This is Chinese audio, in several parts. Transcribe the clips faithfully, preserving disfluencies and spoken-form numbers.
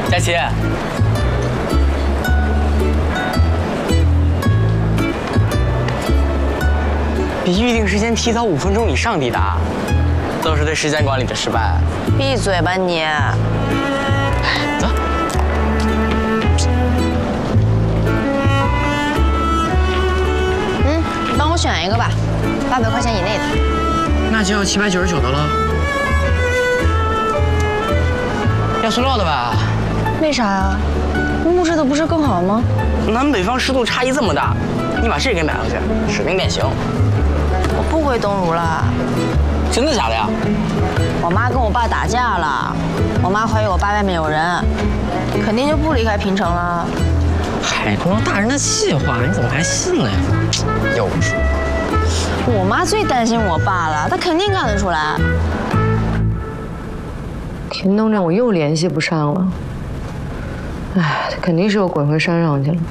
佳琪，比预定时间提早五分钟以上抵达，都是对时间管理的失败。 闭嘴吧你！ 走。 嗯，你帮我选一个吧，八百块钱以内的。 那就要七百九十九的了。要塑料的吧？ 为啥呀？木质的不是更好吗？ 南北方湿度差异这么大，你把这个给买回去，使命变形。 我不回东如了。 真的假的呀？ 我妈跟我爸打架了，我妈怀疑我爸外面有人，肯定就不离开平城了。 海光大人的气话，你怎么还信了呀？幼稚。 我妈最担心我爸了，她肯定干得出来。 田东站我又联系不上了，哎，他肯定是又滚回山上去了。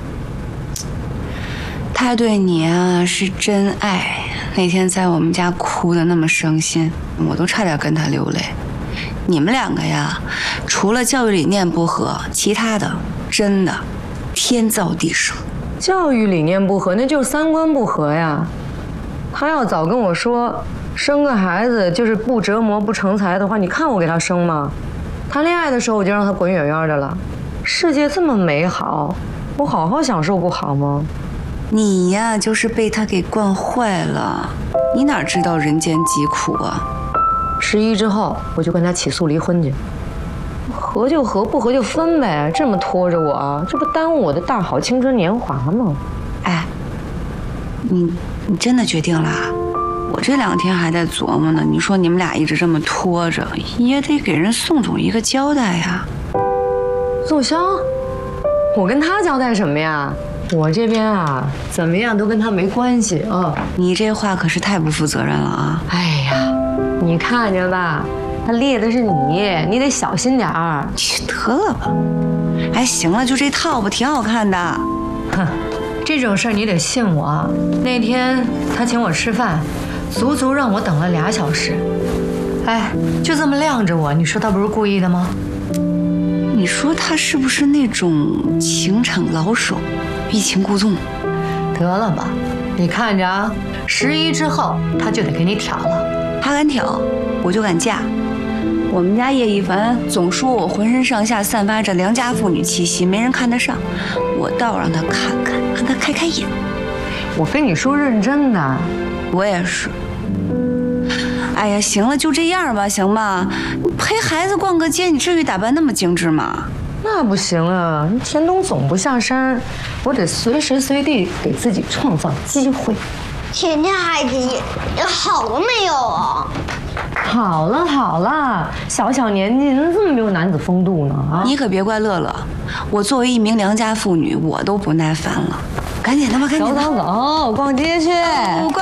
他对你啊是真爱，那天在我们家哭得那么伤心，我都差点跟他流泪。你们两个呀，除了教育理念不合，其他的真的天造地设。 教育理念不合，那就是三观不合呀。他要早跟我说，生个孩子就是不折磨不成才的话，你看我给他生吗？谈恋爱的时候我就让他滚远远的了。世界这么美好，我好好享受不好吗？ 你呀，就是被他给惯坏了。你哪知道人间疾苦啊？ 十一之后我就跟他起诉离婚去，合就合，不合就分呗。这么拖着我，这不耽误我的大好青春年华吗？ 哎，你你真的决定了？我这两天还在琢磨呢。你说你们俩一直这么拖着，也得给人宋总一个交代呀。 宋潇，我跟他交代什么呀？我这边啊，怎么样都跟他没关系啊。 你这话可是太不负责任了啊！ 哎呀，你看着吧，他猎的是你，你得小心点儿。 去得了吧！哎，行了，就这套吧，挺好看的。 哼，这种事儿你得信我。那天他请我吃饭，足足让我等了俩小时。哎，就这么晾着我，你说他不是故意的吗？ 你说他是不是那种情场老手，欲擒故纵？ 得了吧，你看着啊，十一之后他就得给你挑了。 他敢挑，我就敢嫁。我们家叶一凡总说我浑身上下散发着良家妇女气息，没人看得上。我倒让他看看，让他开开眼。 我跟你说认真的， 我也是。哎呀，行了，就这样吧，行吗？陪孩子逛个街，你至于打扮那么精致吗？ 那不行啊，田东总不下山，我得随时随地给自己创造机会。 甜甜孩子也好了没有啊？ 好了好了，小小年纪怎么没有男子风度呢？啊， 你可别怪乐乐，我作为一名良家妇女，我都不耐烦了。赶紧的吧，赶紧的， 走走走，逛街去。